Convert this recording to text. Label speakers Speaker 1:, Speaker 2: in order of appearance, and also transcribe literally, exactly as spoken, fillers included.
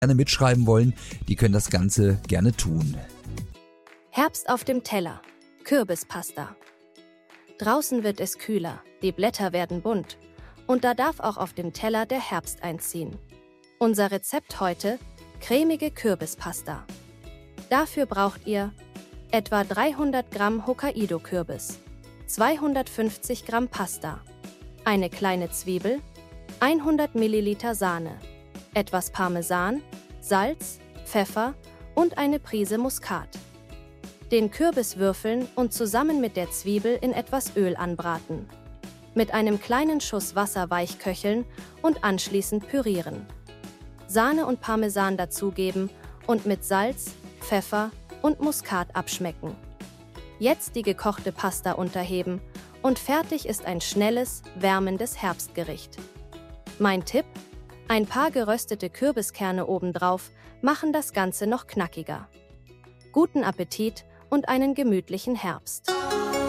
Speaker 1: gerne mitschreiben wollen, die können das Ganze gerne tun.
Speaker 2: Herbst auf dem Teller. Kürbispasta. Draußen wird es kühler, die Blätter werden bunt und da darf auch auf dem Teller der Herbst einziehen. Unser Rezept heute: cremige Kürbispasta. Dafür braucht ihr etwa dreihundert Gramm Hokkaido-Kürbis, zweihundertfünfzig Gramm Pasta, eine kleine Zwiebel, hundert Milliliter Sahne, etwas Parmesan, Salz, Pfeffer und eine Prise Muskat. Den Kürbis würfeln und zusammen mit der Zwiebel in etwas Öl anbraten. Mit einem kleinen Schuss Wasser weich köcheln und anschließend pürieren. Sahne und Parmesan dazugeben und mit Salz, Pfeffer und Muskat abschmecken. Jetzt die gekochte Pasta unterheben und fertig ist ein schnelles, wärmendes Herbstgericht. Mein Tipp: ein paar geröstete Kürbiskerne obendrauf machen das Ganze noch knackiger. Guten Appetit und einen gemütlichen Herbst.